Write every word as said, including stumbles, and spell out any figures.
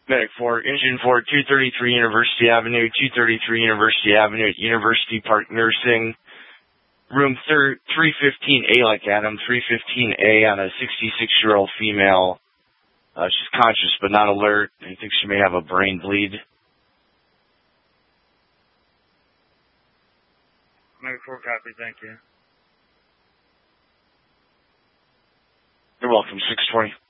Medic four, Engine four, two thirty-three University Avenue, two thirty-three University Avenue at University Park Nursing. Room three fifteen A, like Adam, three fifteen A on a sixty-six-year-old female. Uh, she's conscious but not alert. I think she may have a brain bleed. Medic four, copy, thank you. You're welcome, six twenty.